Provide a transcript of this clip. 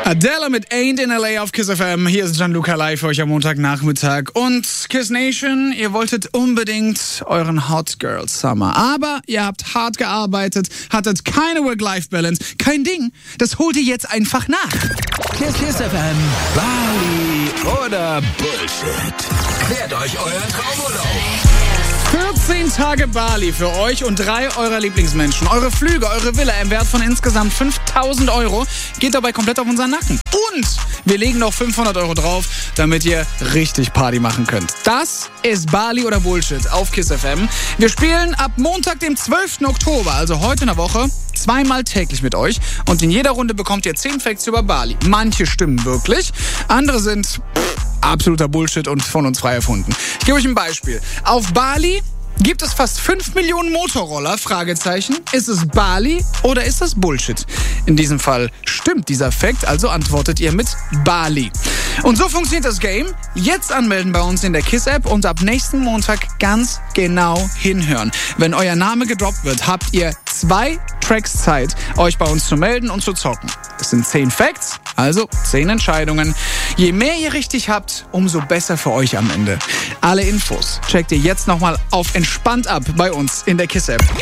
Adele mit Ain't in LA auf KISS FM. Hier ist Gianluca live für euch am Montagnachmittag. Und KISS Nation, ihr wolltet unbedingt euren Hot Girl Summer. Aber ihr habt hart gearbeitet, hattet keine Work-Life-Balance. Kein Ding, das holt ihr jetzt einfach nach. KISS FM, Bali oder Bullshit. Klärt euch euren Traumurlaub. 14 Tage Bali für euch und 3 eurer Lieblingsmenschen. Eure Flüge, eure Villa im Wert von insgesamt 5.000 Euro geht dabei komplett auf unseren Nacken. Und wir legen noch 500 Euro drauf, damit ihr richtig Party machen könnt. Das ist Bali oder Bullshit auf KISS FM. Wir spielen ab Montag, dem 12. Oktober, also heute in der Woche, zweimal täglich mit euch. Und in jeder Runde bekommt ihr 10 Facts über Bali. Manche stimmen wirklich, andere sind absoluter Bullshit und von uns frei erfunden. Ich gebe euch ein Beispiel. Auf Bali gibt es fast 5 Millionen Motorroller? Fragezeichen. Ist es Bali oder ist das Bullshit? In diesem Fall stimmt dieser Fact, also antwortet ihr mit Bali. Und so funktioniert das Game. Jetzt anmelden bei uns in der KISS-App und ab nächsten Montag ganz genau hinhören. Wenn euer Name gedroppt wird, habt ihr 2 Tracks Zeit, euch bei uns zu melden und zu zocken. Es sind 10 Facts, also 10 Entscheidungen. Je mehr ihr richtig habt, umso besser für euch am Ende. Alle Infos checkt ihr jetzt nochmal auf Entspannt ab bei uns in der KISS-App.